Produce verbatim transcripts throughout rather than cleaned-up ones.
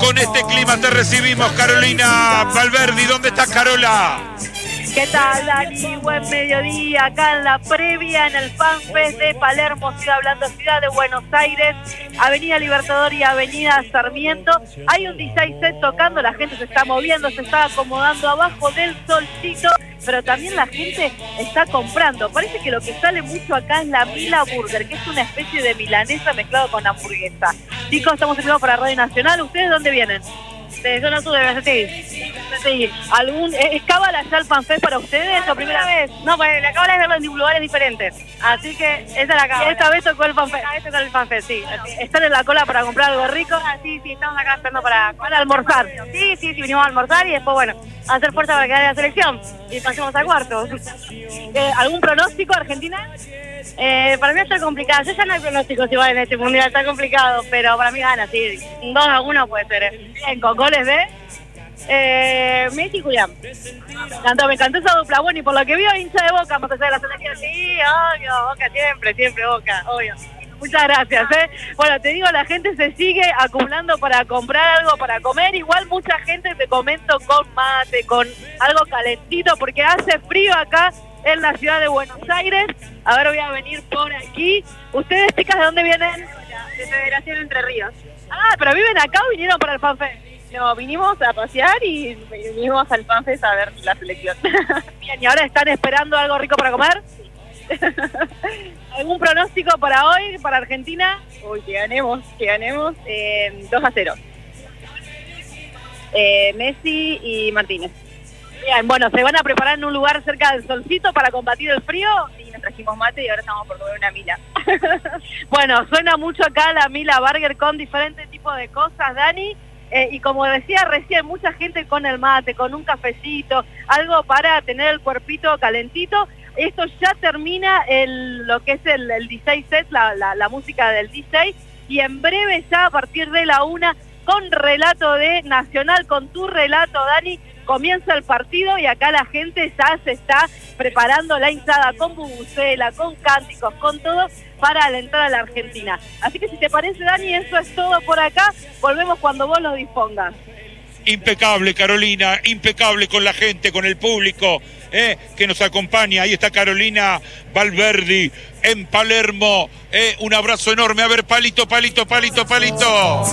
Con este clima te recibimos, Carolina Valverdi. ¿Dónde estás, Carola? ¿Qué tal, Dani? Buen mediodía, acá en la previa, en el FanFest de Palermo, Ciudad Hablando, Ciudad de Buenos Aires, Avenida Libertador y Avenida Sarmiento. Hay un D J set tocando, la gente se está moviendo, se está acomodando abajo del solcito, pero también la gente está comprando. Parece que lo que sale mucho acá es la Mila Burger, que es una especie de milanesa mezclado con hamburguesa. Chicos, estamos en vivo para Radio Nacional. ¿Ustedes dónde vienen? De zona sur de Brasil. ¿Algún, ¿Es cábala ya el FanFest para ustedes o primera vez? No, pues la cábala es verlo en lugares diferentes. Así que esa es la cábala. Esta vez tocó el FanFest. Esta vez tocó el FanFest, sí. ¿Están en la cola para comprar algo rico? Ah, sí, sí, estamos acá esperando para, para almorzar. Sí, sí, sí, vinimos a almorzar y después, bueno, a hacer fuerza para quedar en la selección. Y pasemos a cuartos. Eh, ¿Algún pronóstico, Argentina? Eh, para mí está complicado. Yo ya no hay pronósticos igual en este mundial, está complicado, pero para mí gana, sí. dos a uno puede ser. ¿eh? Bien, con goles de eh, Messi y Julián. Me encantó, me encantó esa dupla. Bueno, y por lo que vio, hincha de Boca, más allá de la selección. Sí, obvio, Boca siempre, siempre Boca, obvio. Muchas gracias, ¿eh? Bueno, te digo, la gente se sigue acumulando para comprar algo para comer. Igual mucha gente, te comento, con mate, con algo calentito, porque hace frío acá en la ciudad de Buenos Aires. A ver, voy a venir por aquí. ¿Ustedes, chicas, de dónde vienen? De Federación Entre Ríos. Ah, ¿pero viven acá o vinieron para el FanFest? No, vinimos a pasear y vinimos al FanFest a ver la selección. Bien, ¿y ahora están esperando algo rico para comer? Sí. ¿Algún pronóstico para hoy, para Argentina? Uy, que ganemos, que ganemos. Eh, dos a cero. Eh, Messi y Martínez. Bien, bueno, ¿se van a preparar en un lugar cerca del solcito para combatir el frío? Sí, nos trajimos mate y ahora estamos por comer una Mila. Bueno, suena mucho acá la Mila Burger con diferentes tipos de cosas, Dani. Eh, y como decía recién, mucha gente con el mate, con un cafecito, algo para tener el cuerpito calentito. Esto ya termina el, lo que es el, el D J set, la, la, la música del D J, y en breve ya a partir de la una, con relato de Nacional, con tu relato, Dani, comienza el partido y acá la gente ya se está preparando la hinchada con bubucela, con cánticos, con todo para alentar a la Argentina. Así que si te parece, Dani, eso es todo por acá. Volvemos cuando vos lo dispongas. Impecable, Carolina, impecable con la gente, con el público eh, que nos acompaña. Ahí está Carolina Valverdi en Palermo. Eh, un abrazo enorme. A ver, palito, palito, palito, palito.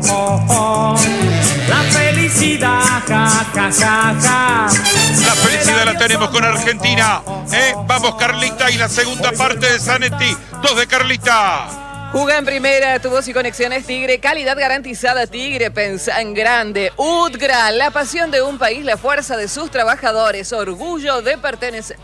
La felicidad, ja, ja, ja, ja. La felicidad la tenemos con Argentina. Eh, vamos, Carlita, y la segunda parte de Zanetti. Dos de Carlita. Juga en primera, tu voz y conexiones Tigre, calidad garantizada Tigre, pensa en grande. UTGRA, la pasión de un país, la fuerza de sus trabajadores, orgullo de pertenecer.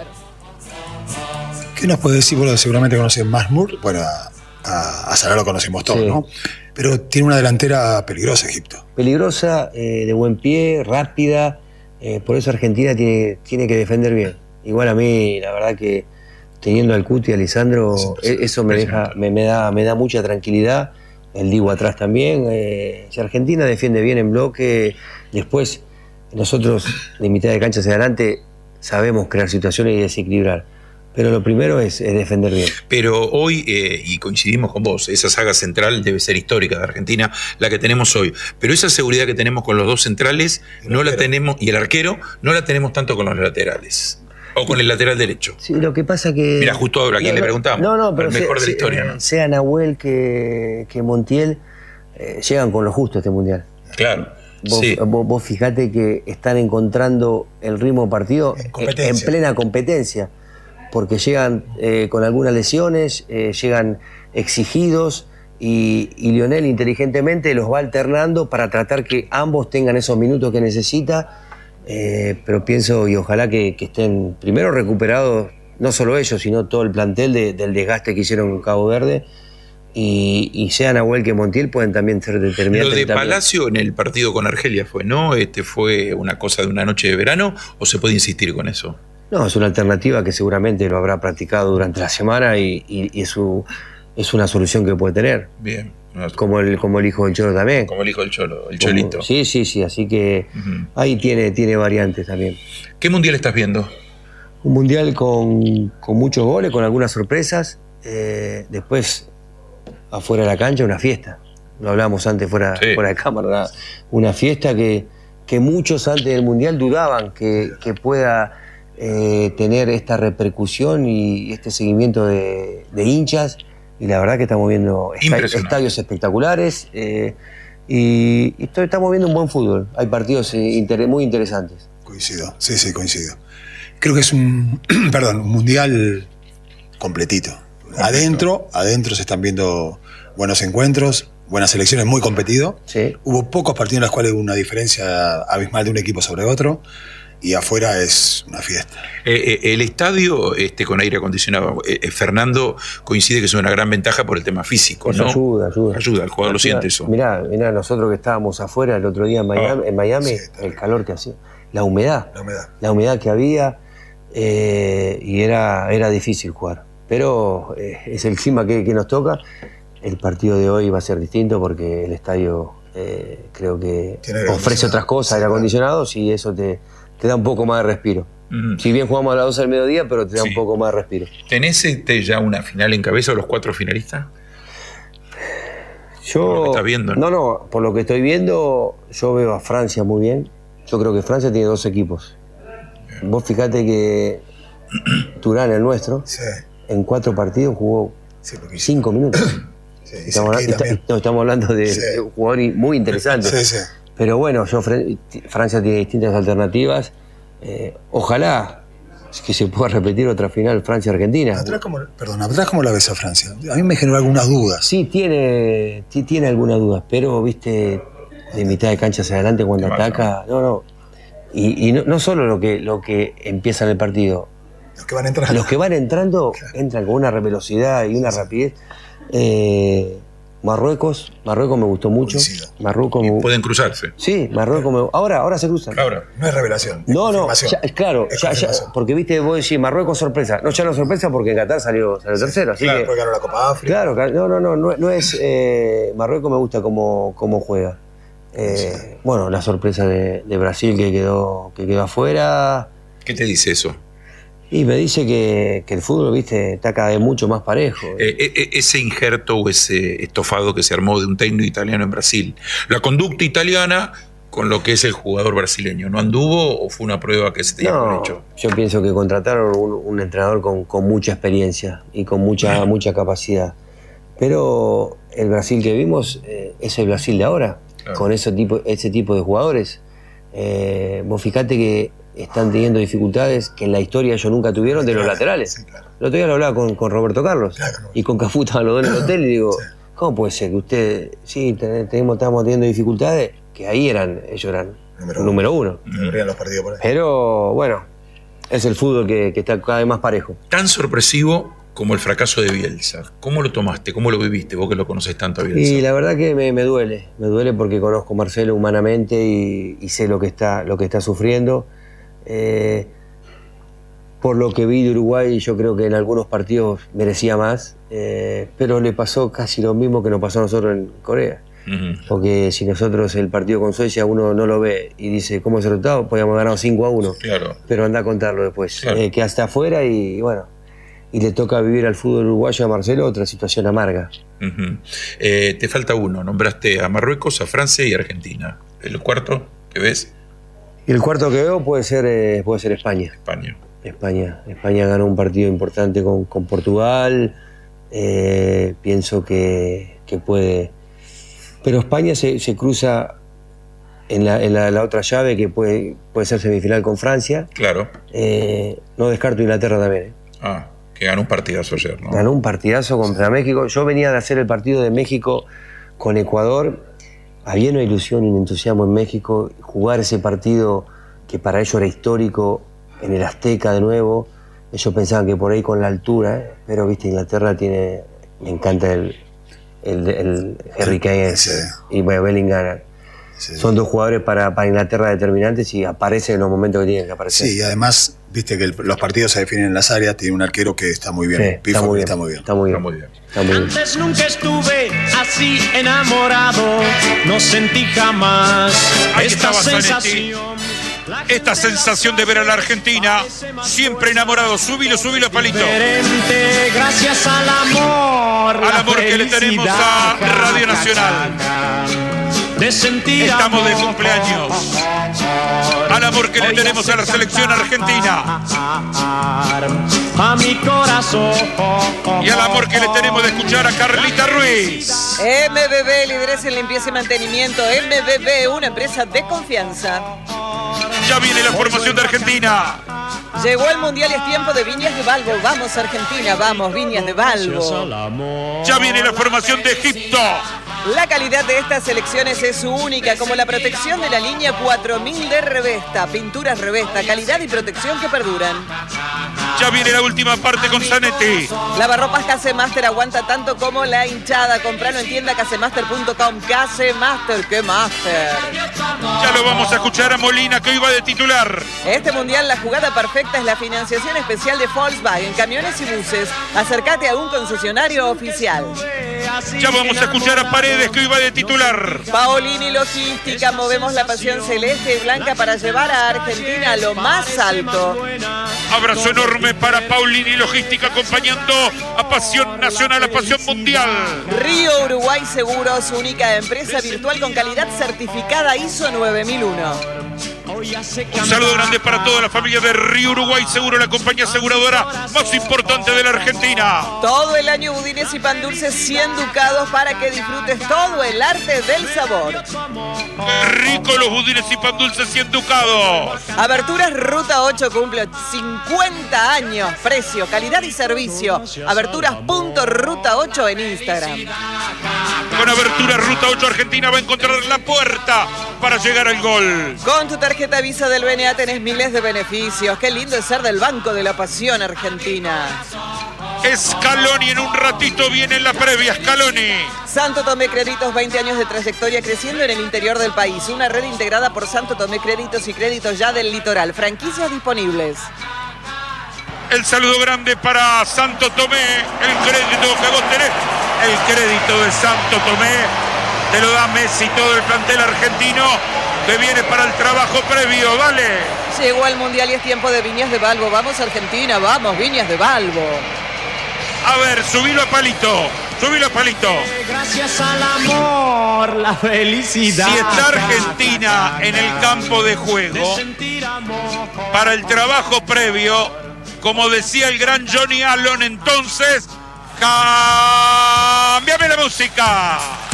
¿Qué nos puede decir? Bueno, seguramente conocen Masmur, bueno, a, a, a Salah lo conocemos todos, sí, ¿no? Pero tiene una delantera peligrosa Egipto. Peligrosa, eh, de buen pie, rápida, eh, por eso Argentina tiene, tiene que defender bien. Igual a mí, la verdad que teniendo al Cuti y a Lisandro, sí, sí, eso me, deja, me, me, da, me da mucha tranquilidad. El Dibu atrás también. Eh, si Argentina defiende bien en bloque, después nosotros de mitad de cancha hacia adelante sabemos crear situaciones y desequilibrar. Pero lo primero es, es defender bien. Pero hoy, eh, y coincidimos con vos, esa saga central debe ser histórica de Argentina, la que tenemos hoy. Pero esa seguridad que tenemos con los dos centrales, no la tenemos, y el arquero, no la tenemos tanto con los laterales. O con el lateral derecho. Sí, lo que pasa que... Mira, justo ahora, ¿a quién no, le preguntamos? No, no, pero el mejor se, de la historia, se, ¿no? Sea Nahuel que, que Montiel, eh, llegan con lo justo a este mundial. Claro, vos, sí. Vos, vos fijate que están encontrando el ritmo partido en, en plena competencia, porque llegan eh, con algunas lesiones, eh, llegan exigidos, y, y Lionel inteligentemente los va alternando para tratar que ambos tengan esos minutos que necesita. Eh, pero pienso y ojalá que, que estén primero recuperados, no solo ellos, sino todo el plantel de, del desgaste que hicieron en Cabo Verde, y, y sea Nahuel que Montiel pueden también ser determinantes. Lo de también. Palacio en el partido con Argelia fue, ¿no? Este fue una cosa de una noche de verano, ¿o se puede insistir con eso? No, es una alternativa que seguramente lo habrá practicado durante la semana y, y, y es, su, es una solución que puede tener. Bien. Como el, como el hijo del Cholo también. Como el hijo del Cholo, el como, Cholito. Sí, sí, sí, así que uh-huh. ahí tiene, tiene variantes también. ¿Qué mundial estás viendo? Un mundial con, con muchos goles, con algunas sorpresas. Eh, después, afuera de la cancha, una fiesta. lo hablábamos antes fuera, sí. fuera de cámara, una fiesta que, que muchos antes del Mundial dudaban que, que pueda eh, tener esta repercusión y este seguimiento de, de hinchas, y la verdad que estamos viendo estadios espectaculares eh, y, y estamos viendo un buen fútbol, hay partidos eh, inter, muy interesantes. Coincido, sí, sí, coincido. Creo que es un, perdón, un Mundial completito. Adentro, adentro se están viendo buenos encuentros, buenas selecciones, muy competido. Sí. Hubo pocos partidos en los cuales hubo una diferencia abismal de un equipo sobre otro, y afuera es una fiesta. Eh, eh, el estadio este, con aire acondicionado, eh, eh, Fernando coincide que es una gran ventaja por el tema físico, Eso ¿no? ayuda, ayuda. Ayuda, el jugador lo siente eso. Mirá, mirá, nosotros que estábamos afuera el otro día en Miami, Ah, en Miami sí, el calor que hacía, la humedad, La humedad. la humedad que había, eh, y era, era difícil jugar. Pero eh, es el clima que, que nos toca. El partido de hoy va a ser distinto porque el estadio eh, creo que Tiene ofrece otras cosas, aire acondicionados, y eso te, te da un poco más de respiro. Uh-huh. Si bien jugamos a las doce del mediodía, pero te da Sí. un poco más de respiro. ¿Tenés este, ya una final en cabeza o los cuatro finalistas? Yo, Por lo que estás viendo, no, ¿no? no, por lo que estoy viendo, yo veo a Francia muy bien. Yo creo que Francia tiene dos equipos. Vos fijate que Turán, el nuestro, Sí, en cuatro partidos jugó sí, porque cinco minutos. sí, y Estamos, Cerquí está- también. no, estamos hablando de, Sí. de un jugador muy interesante. Sí, sí. Pero bueno, yo, Fran- Francia tiene distintas alternativas. Eh, ojalá que se pueda repetir otra final Francia-Argentina. Atrás, ¿cómo, perdón, atrás, ¿cómo la ves a Francia? A mí me generó algunas dudas. Sí, tiene, sí, tiene algunas dudas, pero viste, de mitad de cancha hacia adelante cuando Qué ataca, no, no. Y, y no, no solo lo que, lo que empieza en el partido, Los que van a entrar. los que van entrando entran con una velocidad y una rapidez. Eh, Marruecos, Marruecos me gustó mucho. Coincido. Marruecos me... Pueden cruzarse. Sí, Marruecos me... Ahora, ahora se cruzan. Ahora. No es revelación. es No, no, confirmación. ya, claro, Es ya, ya, confirmación. porque viste, vos decís Marruecos sorpresa. No, ya no sorpresa porque en Qatar salió, salió tercero, así Claro, que... porque ganó la Copa África. Claro, claro, no, no, no, no, no es... Eh, Marruecos me gusta cómo, cómo juega. Eh, bueno, la sorpresa de, de Brasil que quedó, que quedó afuera. ¿Qué te dice eso? Y me dice que, que el fútbol, viste, está cada vez mucho más parejo. Eh, eh, ese injerto o ese estofado que se armó de un técnico italiano en Brasil. La conducta italiana con lo que es el jugador brasileño. ¿No anduvo o fue una prueba que se tenía que haber No, hecho? yo pienso que contrataron un, un entrenador con, con mucha experiencia y con mucha, mucha capacidad. Pero el Brasil que vimos eh, es el Brasil de ahora, Claro. con ese tipo, ese tipo de jugadores. Eh, vos fijate que están teniendo dificultades que en la historia ellos nunca tuvieron de los laterales. Sí, claro. El otro día lo hablaba con, con Roberto Carlos Claro, no. y con Cafú estaban los dos en el hotel y digo, ¿cómo puede ser que usted, sí, ten- tenemos, estamos teniendo dificultades? Que ahí eran, ellos eran Número número uno. Se abrían los partidos por ahí. Pero bueno, es el fútbol que, que está cada vez más parejo. Tan sorpresivo como el fracaso de Bielsa. ¿Cómo lo tomaste? ¿Cómo lo viviste? Vos que lo conoces tanto a Bielsa. Y la verdad que me, me duele, me duele porque conozco a Marcelo humanamente y, y sé lo que está, lo que está sufriendo. Eh, por lo que vi de Uruguay, yo creo que en algunos partidos merecía más, eh, pero le pasó casi lo mismo que nos pasó a nosotros en Corea. Ujú. Porque si nosotros el partido con Suecia uno no lo ve y dice cómo es el resultado, podíamos ganar cinco a uno. Claro. Pero anda a contarlo después. Claro. Eh, que hasta afuera y, y bueno, y le toca vivir al fútbol uruguayo a Marcelo otra situación amarga. Ujú. Eh, te falta uno. Nombraste a Marruecos, a Francia y a Argentina. ¿El cuarto que ves? Y el cuarto que veo puede ser, eh, puede ser España. España. España. España ganó un partido importante con, con Portugal. Eh, pienso que, que puede. Pero España se, se cruza en, la, en la, la otra llave que puede, puede ser semifinal con Francia. Claro. Eh, no descarto Inglaterra también. ¿eh? Ah, que ganó un partidazo ayer, ¿no? Ganó un partidazo contra México. Yo venía de hacer el partido de México con Ecuador. Había una ilusión y un entusiasmo en México. Jugar ese partido que para ellos era histórico en el Azteca de nuevo. Ellos pensaban que por ahí con la altura, ¿eh? Pero viste, Inglaterra tiene. Me encanta el, el, el Harry Kane Sí. y Bellingham. Sí. Son dos jugadores para, para Inglaterra determinantes y aparecen en los momentos que tienen que aparecer. Sí, y además, viste que el- los partidos se definen en las áreas, tiene un arquero que está muy bien. Sí, está, Pifford muy bien, está muy bien. está muy bien. Está muy bien. Está muy bien. Antes nunca estuve así enamorado, no sentí jamás Ahí esta estaba Zanetti. sensación. esta sensación de ver a la Argentina siempre enamorado. Súbilo, súbilo, Palito. Diferente, gracias al amor. Al amor que le tenemos a Radio Nacional. De sentir Estamos de amor. cumpleaños. Al amor que le tenemos a la selección argentina. A mi corazón. Y al amor que le tenemos de escuchar a Carlita Ruiz. M B B, lideresa en limpieza y mantenimiento. M B B, una empresa de confianza. Ya viene la formación de Argentina. Llegó el Mundial y es tiempo de Viñas de Balbo. Vamos Argentina, vamos Viñas de Balbo. Ya viene la formación de Egipto. La calidad de estas selecciones es única, como la protección de la línea cuatro mil de Revesta. Pinturas Revesta, calidad y protección que perduran. Ya viene la última parte con Zanetti. Lavarropas Casemaster aguanta tanto como la hinchada. Compralo en tienda casemaster punto com. Casemaster, ¿qué master? Ya lo vamos a escuchar a Molina, que hoy va de titular. Este mundial la jugada perfecta es la financiación especial de Volkswagen, camiones y buses. Acércate a un concesionario oficial. Ya vamos a escuchar a Paredes, que hoy va de titular. Paolini Logística, movemos la pasión celeste y blanca para llevar a Argentina a lo más alto. Abrazo enorme para Paolini Logística, acompañando a Pasión Nacional, a Pasión Mundial. Río Uruguay Seguros, única empresa virtual con calidad certificada I S O nueve mil uno. Un saludo grande para toda la familia de Río Uruguay Seguro, la compañía aseguradora más importante de la Argentina. Todo el año budines y pan dulces cien ducados para que disfrutes todo el arte del sabor. Qué rico los budines y pan dulces cien ducados. Aberturas Ruta ocho cumple cincuenta años. Precio, calidad y servicio. Aberturas.ruta ocho en Instagram. Con Abertura Ruta ocho Argentina va a encontrar la puerta para llegar al gol. Con tu tarjeta Visa del B N A tenés miles de beneficios. Qué lindo es ser del Banco de la Pasión Argentina. Scaloni, en un ratito viene en la previa, Scaloni. Santo Tomé Créditos, veinte años de trayectoria creciendo en el interior del país. Una red integrada por Santo Tomé Créditos y Créditos Ya del Litoral. Franquicias disponibles. El saludo grande para Santo Tomé, el crédito que vos tenés. El crédito de Santo Tomé te lo da Messi, todo el plantel argentino que viene para el trabajo previo, dale. Llegó al Mundial y es tiempo de Viñas de Balbo. Vamos Argentina, vamos Viñas de Balbo. A ver, subilo a Palito, subilo a Palito. Gracias al amor, la felicidad. Si está Argentina en el campo de juego, para el trabajo previo, como decía el gran Johnny Allen, entonces, ¡cámbiame la música!